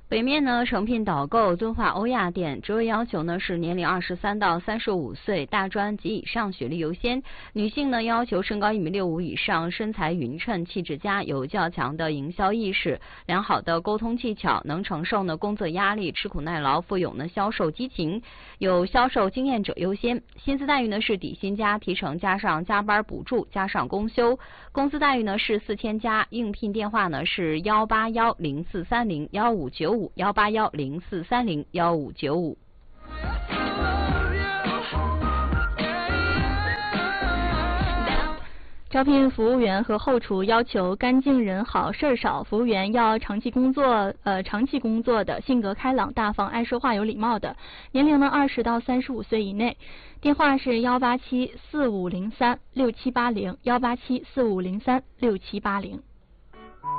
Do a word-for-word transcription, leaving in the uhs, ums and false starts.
北面呢，诚聘导购敦化欧亚店，职位要求呢是年龄二十三到三十五岁，大专及以上学历优先。女性呢要求身高一米六五以上，身材匀称，气质佳，有较强的营销意识，良好的沟通技巧，能承受呢工作压力，吃苦耐劳，富有呢销售激情，有销售经验者优先。薪资待遇呢是底薪加提成加上加班补助加上公休，工资待遇呢是四千加，应聘电话呢是幺八幺零四三零幺五九五。幺八幺零四三零幺五九五。 招聘服务员和后厨，要求干净人好事儿少，服务员要长期工作呃长期工作的，性格开朗大方，爱说话有礼貌的，年龄呢二十到三十五岁以内。电话是幺八七四五零三六七八零幺八七四五零三六七八零。